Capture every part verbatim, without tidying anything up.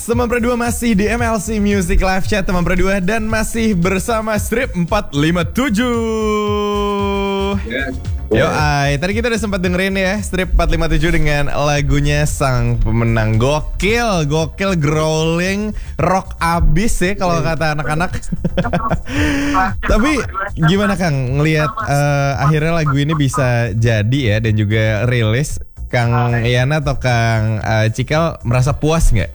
teman Perdua masih di M L C Music Live Chat teman Perdua dan masih bersama Strip empat lima tujuh. Yes. Yo, ay, tadi kita udah sempat dengerin ya Strip empat lima tujuh dengan lagunya sang pemenang. Gokil, gokil growling rock abis ya kalau kata anak-anak. Tapi gimana Kang ngelihat uh, akhirnya lagu ini bisa jadi ya dan juga rilis? Kang Yana atau Kang uh, Cikal merasa puas nggak?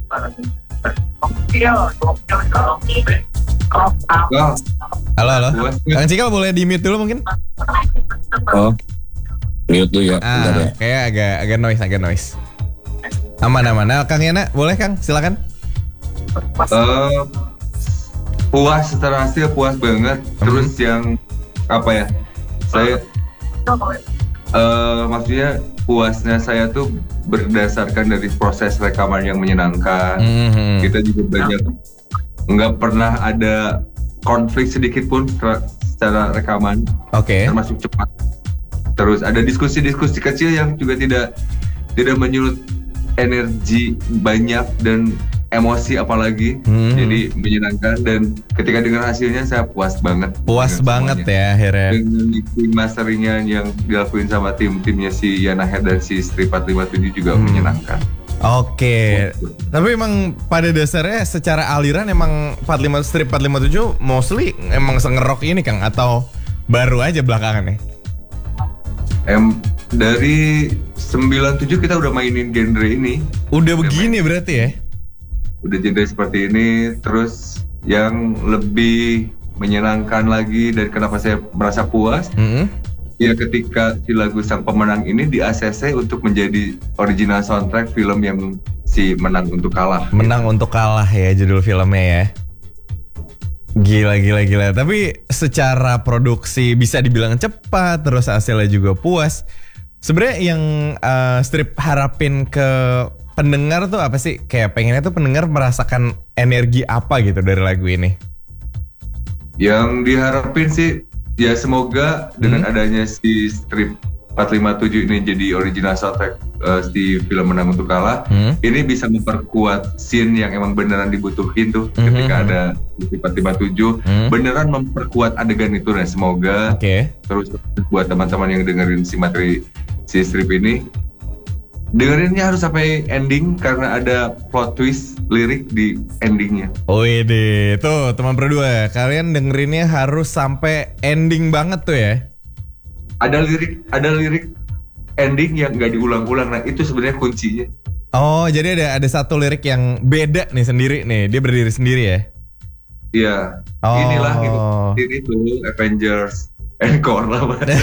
Halo, halo. Kang Cikal boleh di mute dulu mungkin? Oh, mute dulu ya. Ah, ya. Kayak agak agak noise, agak noise. Aman, aman. Nah, Kang Yana, boleh Kang? Silakan. Uh, puas secara hasil puas banget. Terus hmm. yang apa ya? Saya uh, maksudnya puasnya saya tuh berdasarkan dari proses rekaman yang menyenangkan. Mm-hmm. Kita juga banyak nggak pernah ada konflik sedikit pun secara rekaman. Oke. Okay. Termasuk cepat. Terus ada diskusi-diskusi kecil yang juga tidak tidak menyulut energi banyak dan emosi apalagi. Mm-hmm. Jadi menyenangkan dan ketika dengar hasilnya saya puas banget. Puas banget semuanya. Ya akhirnya. Dengan mixing masteringnya yang dilakuin sama tim-timnya si Yana Head dan si Strip empat lima tujuh juga hmm. menyenangkan. Oke. Okay. Tapi emang pada dasarnya secara aliran emang empat lima Strip empat lima tujuh mostly emang sengerok ini Kang atau baru aja belakangan nih? Em dari sembilan tujuh kita udah mainin genre ini. Udah, udah begini main. Berarti ya? Udah genre seperti ini, terus yang lebih menyenangkan lagi dan kenapa saya merasa puas mm-hmm. ya ketika si lagu sang pemenang ini di A C C untuk menjadi original soundtrack film yang si Menang Untuk Kalah. Menang gitu. Untuk Kalah ya judul filmnya ya. Gila gila gila. Tapi secara produksi bisa dibilang cepat, terus hasilnya juga puas. Sebenarnya yang uh, Strip harapin ke pendengar tuh apa sih? Kayak pengennya tuh pendengar merasakan energi apa gitu dari lagu ini? Yang diharapin sih ya semoga hmm. dengan adanya si Strip empat lima tujuh ini jadi original soundtrack uh, di film Menang Untuk Kalah, hmm. ini bisa memperkuat scene yang emang beneran dibutuhin tuh hmm. ketika ada Strip empat lima tujuh, hmm. beneran memperkuat adegan itu. Nah semoga okay. terus buat teman-teman yang dengerin si materi si Strip ini dengerinnya harus sampai ending karena ada plot twist lirik di endingnya. Oh iya tuh teman berdua, kalian dengerinnya harus sampai ending banget tuh ya. Ada lirik, ada lirik ending yang nggak diulang-ulang. Nah itu sebenarnya kuncinya. Oh jadi ada ada satu lirik yang beda nih sendiri nih, dia berdiri sendiri ya. Iya. Oh. Inilah gitu. Ini tuh Avengers. Encore lah.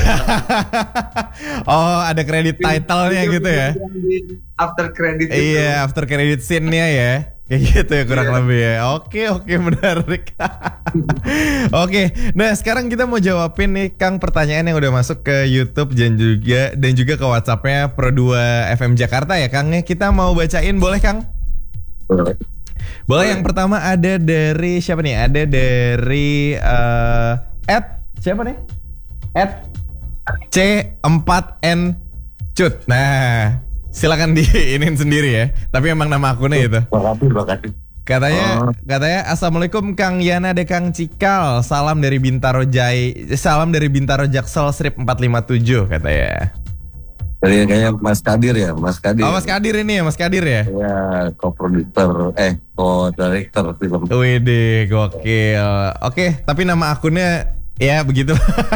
Oh ada kredit title-nya gitu ya. After credit. Iya after credit scene-nya ya. Kayak gitu ya kurang yeah. lebih ya. Oke oke menarik. Oke, nah sekarang kita mau jawabin nih Kang pertanyaan yang udah masuk ke YouTube dan juga dan juga ke WhatsApp-nya Pro dua F M Jakarta ya Kang. Kita mau bacain boleh Kang? Boleh. Boleh. Yang pertama ada dari siapa nih? Ada dari uh, Ed siapa nih? At C empat N Cut. Nah, silakan diinin sendiri ya. Tapi emang nama akunnya itu. Makasih, makasih. Katanya, oh. katanya Assalamualaikum Kang Yana de Kang Cikal. Salam dari Bintaro Jai. Salam dari Bintaro Jaksel Strip empat lima tujuh katanya. Dari kayak Mas Kadir ya, Mas Kadir. Oh Mas Kadir ini ya, Mas Kadir ya? Iya, co-producer, eh co-director film. Widih, gokil. Oke, tapi nama akunnya ya begitu.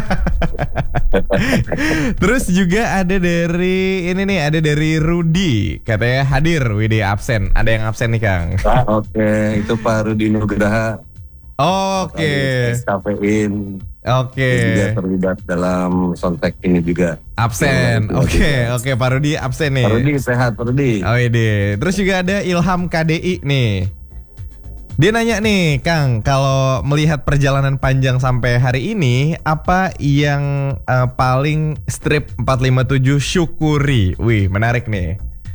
Terus juga ada dari ini nih, ada dari Rudi katanya hadir, widih absen. Ada yang absen nih Kang. Ah, Oke, okay. Itu Pak Rudi Nugraha. Oh, Oke. Okay. Kafein. Oke. Okay. Juga terlibat dalam soundtrack ini juga. Absen. Oke, okay. oke okay. Pak Rudi absen nih. Pak Rudi sehat, Pak Rudi. Oh ini. Terus juga ada Ilham K D I nih. Dia nanya nih, Kang, kalau melihat perjalanan panjang sampai hari ini, apa yang uh, paling Strip empat lima tujuh syukuri? Wih, menarik nih.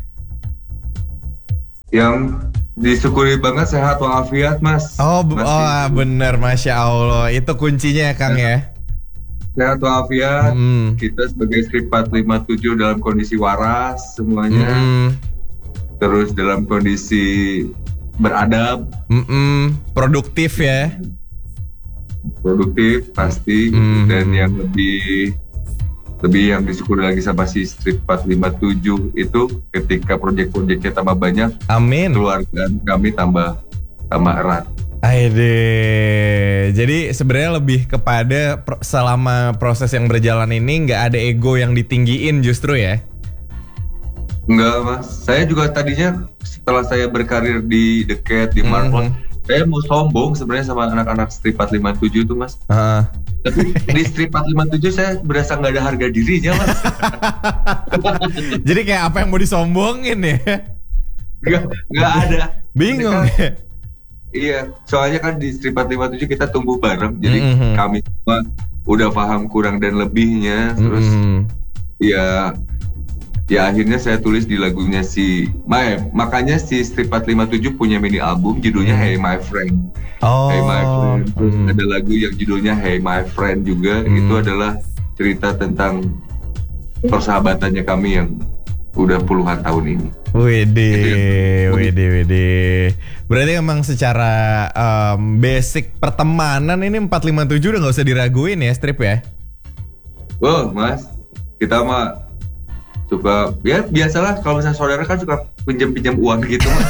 Yang disyukuri banget sehat walafiat, Mas. Oh, Mas oh bener, Masya Allah. Itu kuncinya ya, Kang ya? Sehat walafiat, hmm. kita sebagai Strip empat lima tujuh dalam kondisi waras semuanya. Hmm. Terus dalam kondisi beradab, Mm-mm, produktif ya. produktif pasti, Mm. dan yang lebih lebih yang disyukuri lagi sama si Strip empat lima tujuh itu ketika proyek-proyeknya tambah banyak, Amin. keluarga kami tambah tambah erat. Aide. Jadi sebenarnya lebih kepada pro- selama proses yang berjalan ini nggak ada ego yang ditinggiin justru ya. Enggak mas, saya juga tadinya setelah saya berkarir di The Cat, di Marvel, Mhm. saya mau sombong sebenarnya sama anak-anak Strip empat lima tujuh itu mas. Heeh. Tapi di Strip empat lima tujuh saya berasa nggak ada harga dirinya mas. Jadi kayak apa yang mau disombongin ya? Nggak, nggak ada. Bingung. Mereka- Iya, soalnya kan di Strip empat lima tujuh kita tumbuh bareng, jadi Mhm. kami semua udah paham kurang dan lebihnya, terus Mm-mm. ya, ya akhirnya saya tulis di lagunya si Mae, makanya si Strip empat lima tujuh punya mini album judulnya Hmm. Hey My Friend, Oh. Hey My Friend, terus Hmm. ada lagu yang judulnya Hey My Friend juga, Hmm. itu adalah cerita tentang persahabatannya kami yang udah puluhan tahun ini. Wede, Itu yang- wede, wede. Berarti emang secara um, basic pertemanan ini empat lima tujuh udah gak usah diraguin ya Strip ya? Wow, Mas, kita mah suka, ya biasalah kalau misalnya saudara kan suka pinjam-pinjam uang gitu Mas.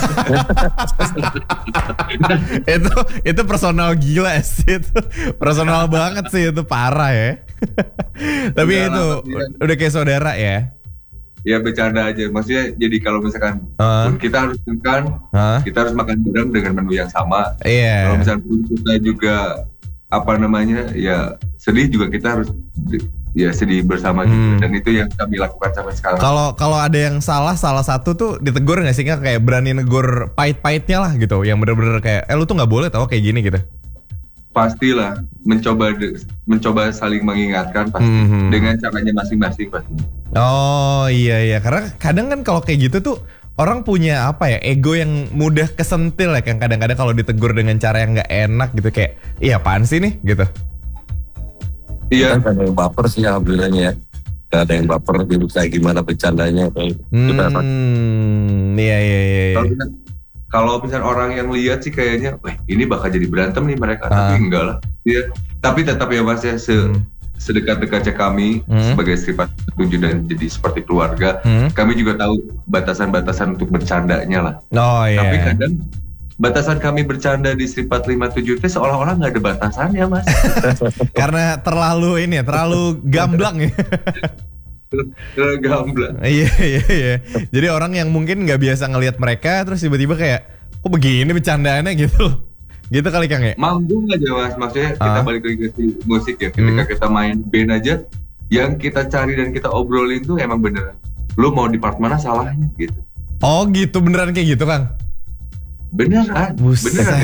itu itu personal gila sih itu. Personal banget sih itu, parah ya. Tapi Iya, itu iya. udah kayak saudara ya. Ya bercanda aja, maksudnya jadi kalau misalkan Ah. pun kita harus makan, Hah? kita harus makan bareng dengan menu yang sama. Iya. Kalau misalkan pun kita juga apa namanya ya sedih juga kita harus ya sedih bersama Hmm. juga, dan itu yang kami lakukan sampai sekarang. Kalau kalau ada yang salah salah satu tuh ditegur nggak sih, nggak kayak berani negur pahit-pahitnya lah gitu, yang bener-bener kayak eh lu tuh nggak boleh tau kayak gini gitu. Pastilah mencoba de- mencoba saling mengingatkan pasti Mhm. dengan caranya masing-masing pasti. Oh iya iya, karena kadang kan kalau kayak gitu tuh orang punya apa ya, ego yang mudah kesentil ya, yang kadang-kadang kalau ditegur dengan cara yang nggak enak gitu kayak iya apaan sih nih gitu. Iya. Kan ada yang baper sih alhamdulillahnya ya. Gak ada yang baper gitu kayak gimana bercandanya kayak kita apa. Hmm, iya iya iya. iya. Kalau misal- Kalau misalnya orang yang lihat sih kayaknya, wah ini bakal jadi berantem nih mereka, Ah. tapi enggak lah. Iya. Tapi tetap ya mas ya, se Hmm. sedekat-dekatnya kami Hmm. sebagai Strip tujuh dan jadi seperti keluarga, Hmm. kami juga tahu batasan-batasan untuk bercandanya lah. Oh iya. Tapi kadang batasan kami bercanda di Strip empat lima tujuh itu seolah-olah nggak ada batasannya mas. Karena terlalu ini ya, terlalu gamblang ya. Terlalu gamblang. Iya iya iya. Jadi orang yang mungkin nggak biasa ngelihat mereka terus tiba-tiba kayak kok begini bercandaannya gitu. Gitu kali Kang ya. Manggung aja mas, maksudnya kita Ah. balik lagi ke si musik ya. Ketika Hmm. kita main band aja, yang kita cari dan kita obrolin tuh emang beneran, lu mau di part mana salahnya gitu. Oh gitu, beneran kayak gitu Kang. Beneran, Buset. beneran.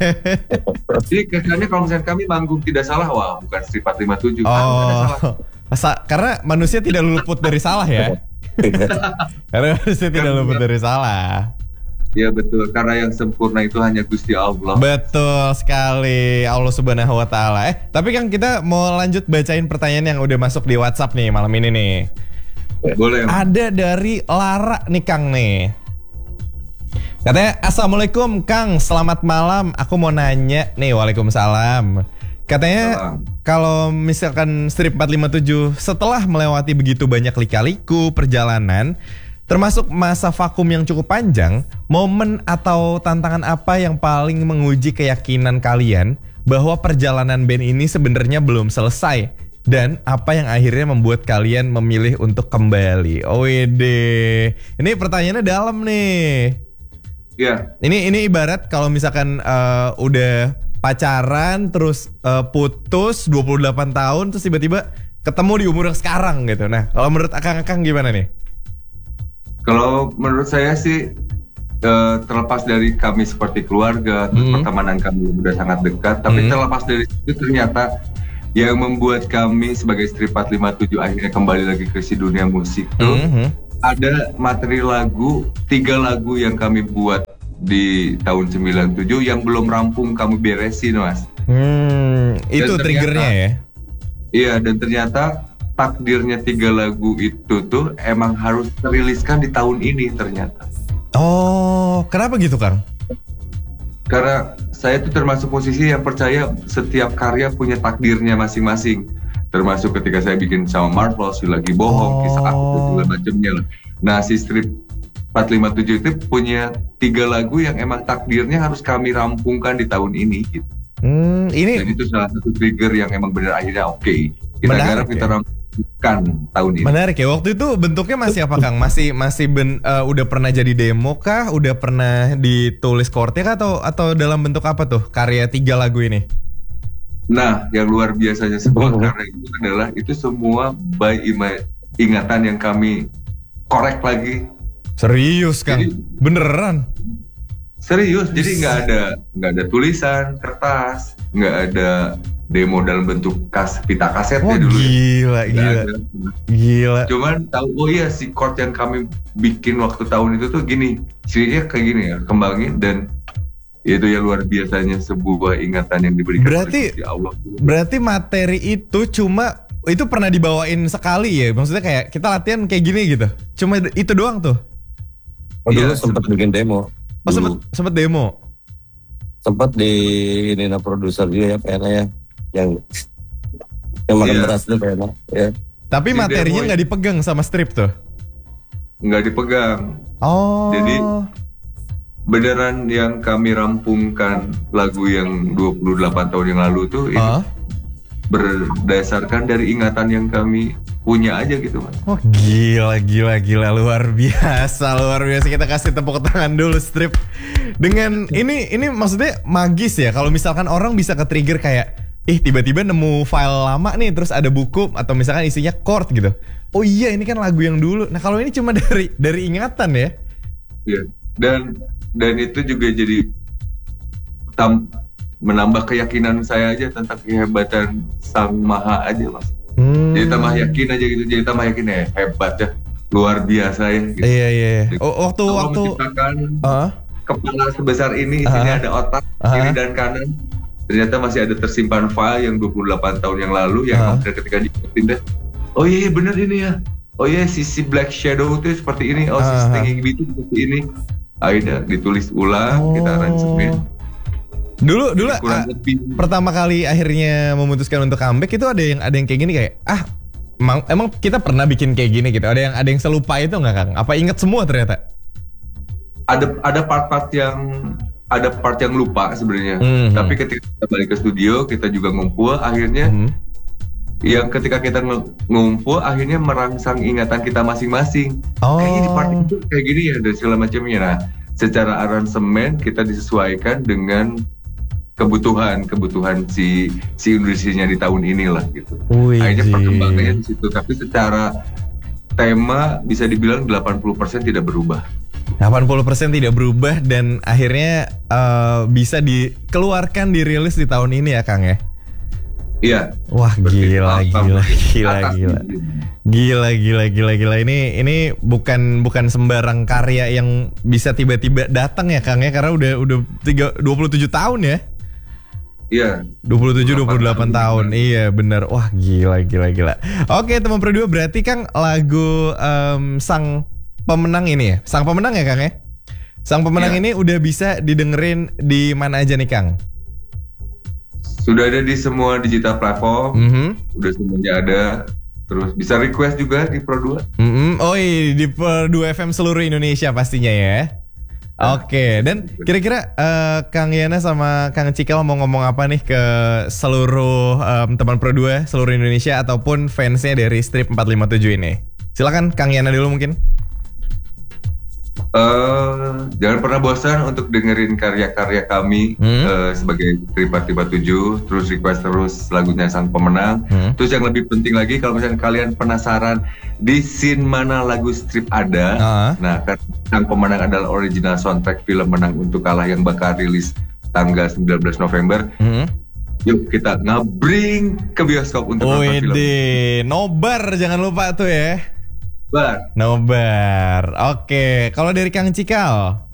Jadi kesannya kalau misalnya kami manggung tidak salah, wah bukan Strip empat lima tujuh. Ah, nggak ada salah. Oh. Masa, karena manusia tidak luput dari salah ya. Karena manusia tidak luput dari salah. Iya betul, karena yang sempurna itu hanya Gusti Allah. Betul sekali, Allah Subhanahu wa taala. Eh, tapi Kang kita mau lanjut bacain pertanyaan yang udah masuk di WhatsApp nih malam ini nih. Boleh. Ada dari Lara nih Kang nih. Katanya, Assalamualaikum Kang, selamat malam. Aku mau nanya nih, waalaikumsalam. Katanya Salam. kalau misalkan Strip empat lima tujuh setelah melewati begitu banyak lika-liku perjalanan, termasuk masa vakum yang cukup panjang, momen atau tantangan apa yang paling menguji keyakinan kalian bahwa perjalanan band ini sebenarnya belum selesai? Dan apa yang akhirnya membuat kalian memilih untuk kembali? Oh wede, ini pertanyaannya dalam nih. Iya. Ini ini ibarat kalau misalkan eh, udah pacaran terus eh, putus dua puluh delapan tahun terus tiba-tiba ketemu di umur yang sekarang gitu. Nah, kalau menurut Akang-akang gimana nih? Kalau menurut saya sih eh, terlepas dari kami seperti keluarga, terus Hmm. pertemanan kami udah sangat dekat, tapi Hmm. terlepas dari itu ternyata yang membuat kami sebagai Strip empat lima tujuh akhirnya kembali lagi ke si dunia musik tuh Mhm. ada materi lagu, tiga lagu yang kami buat di tahun sembilan tujuh yang belum rampung kami beresin mas. Hmm, itu ternyata- triggernya ya. Iya, dan ternyata takdirnya tiga lagu itu tuh emang harus teriliskan di tahun ini ternyata. Oh, kenapa gitu Kang? karena saya tuh termasuk posisi yang percaya setiap karya punya takdirnya masing-masing. Termasuk ketika saya bikin sama Marvel, si lagi bohong, oh. kisah aku dan segala macamnya lah. Nah si strip empat lima tujuh itu punya tiga lagu yang emang takdirnya harus kami rampungkan di tahun ini gitu. Hmm, ini dan itu salah satu trigger yang emang benar akhirnya oke. Okay. Kita garap, kita ya? rampungkan tahun ini. Menarik ya. Waktu itu bentuknya masih apa Kang? Masih masih ben, uh, udah pernah jadi demo kah? Udah pernah ditulis chordnya kah? Atau atau dalam bentuk apa tuh karya tiga lagu ini? Nah, yang luar biasanya sebuah karya itu adalah itu semua by ima- ingatan yang kami korek lagi. Serius Kang? Jadi, beneran? Serius, jadi nggak ada nggak ada tulisan, kertas, nggak ada demo dalam bentuk kas pita kasetnya oh, dulu. Gila, ya. gila, ada. gila. Cuman tahu, oh iya si chord yang kami bikin waktu tahun itu tuh gini, cirinya kayak gini ya, kembangin dan itu ya luar biasanya sebuah ingatan yang diberikan berarti, oleh Allah. Berarti materi itu cuma itu pernah dibawain sekali ya, maksudnya kayak kita latihan kayak gini gitu, cuma itu doang tuh. Oh dulu ya, sempat bikin demo. Oh sempet, sempet demo? Sempet di Nina produser dia ya, P N A ya. Yang yang makan yeah. beras tuh P N A ya. Tapi di materinya nggak dipegang sama strip tuh? Nggak dipegang. Oh. Jadi beneran yang kami rampungkan lagu yang dua puluh delapan tahun yang lalu tuh itu huh? berdasarkan dari ingatan yang kami punya aja gitu Mas. Oh gila gila gila luar biasa luar biasa, kita kasih tepuk tangan dulu strip. Dengan ini ini maksudnya magis ya kalau misalkan orang bisa ke trigger kayak ih tiba-tiba nemu file lama nih terus ada buku atau misalkan isinya chord gitu. Oh iya ini kan lagu yang dulu. Nah kalau ini cuma dari dari ingatan ya. Iya. Dan dan itu juga jadi tam, menambah keyakinan saya aja tentang kehebatan Sang Maha aja Mas. Hmm. Jadi tambah yakin aja gitu, jadi tambah yakin ya hebat ya, luar biasa ya. Gitu. Iya iya. Oh, waktu Allah waktu menciptakan uh, kepala sebesar ini, isinya uh, ada otak uh, kiri dan kanan. Ternyata masih ada tersimpan file yang dua puluh delapan tahun yang lalu yang uh, ketika dipindah, oh iya, iya bener ini ya. Oh iya sisi Black Shadow itu seperti ini, oh uh, sisi Stinging Bee itu seperti ini. Aida ditulis ulang, oh. kita aransemen. Dulu dulu ah, pertama kali akhirnya memutuskan untuk comeback itu ada yang ada yang kayak gini kayak ah emang, emang kita pernah bikin kayak gini gitu. Ada yang ada yang selupa itu nggak Kang? Apa inget semua ternyata? Ada ada part-part yang ada part yang lupa sebenarnya. Mm-hmm. Tapi ketika kita balik ke studio kita juga ngumpul akhirnya mm-hmm. yang ketika kita ngumpul akhirnya merangsang ingatan kita masing-masing. Oh. Kayaknya di part itu kayak gini ya dan segala macamnya. Nah, secara aransemen kita disesuaikan dengan kebutuhan kebutuhan si si Indonesia-nya di tahun inilah gitu. Wih, akhirnya perkembangannya di situ, tapi secara tema bisa dibilang delapan puluh persen tidak berubah. delapan puluh persen tidak berubah dan akhirnya uh, bisa dikeluarkan dirilis di tahun ini ya Kang ya. Iya. Wah gila gila gila gila. Gila gila gila gila ini ini bukan bukan sembarang karya yang bisa tiba-tiba datang ya Kang ya, karena udah udah dua puluh tujuh tahun ya. Iya. dua puluh tujuh dua puluh delapan tahun. Iya benar. Wah gila gila gila. Oke teman berdua, berarti Kang lagu um, Sang Pemenang ini ya. Sang Pemenang ya Kang ya. Sang Pemenang ya. Ini udah bisa didengerin di mana aja nih Kang? Sudah ada di semua digital platform. Mm-hmm. Udah semuanya ada. Terus bisa request juga di Pro dua. Mm-hmm. Oh iya di Pro dua F M seluruh Indonesia pastinya ya. Oke, okay. Dan kira-kira uh, Kang Yana sama Kang Cikal mau ngomong apa nih ke seluruh um, teman Pro dua seluruh Indonesia ataupun fansnya dari Strip empat lima tujuh ini? Silakan Kang Yana dulu mungkin. Uh, jangan pernah bosan untuk dengerin karya-karya kami hmm? uh, sebagai Strip empat lima tujuh, terus request terus lagunya Sang Pemenang. Hmm? Terus yang lebih penting lagi kalau misalnya kalian penasaran di scene mana lagu Strip ada, uh-huh. nah kan Sang Pemenang adalah original soundtrack film Menang Untuk Kalah yang bakal rilis tanggal sembilan belas November. Hmm? Yuk kita ngabring ke bioskop untuk oh nonton film. Nobar jangan lupa tuh ya. Bar. Nobar. Oke, kalau dari Kang Cikal?